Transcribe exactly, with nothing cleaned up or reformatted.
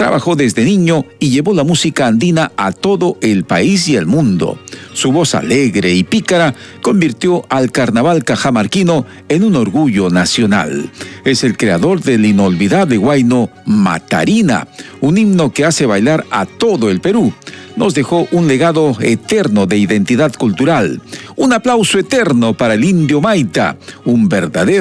Trabajó desde niño y llevó la música andina a todo el país y el mundo. Su voz alegre y pícara convirtió al carnaval cajamarquino en un orgullo nacional. Es el creador del inolvidable huayno Matarina, un himno que hace bailar a todo el Perú. Nos dejó un legado eterno de identidad cultural. Un aplauso eterno para el indio Maita, un verdadero